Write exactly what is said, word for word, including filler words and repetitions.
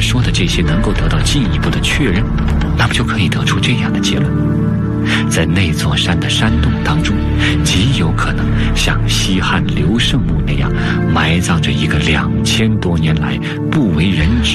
说的这些能够得到进一步的确认，那不就可以得出这样的结论：在那座山的山洞当中，极有可能像西汉刘胜墓那样埋葬着一个两千多年来不为人知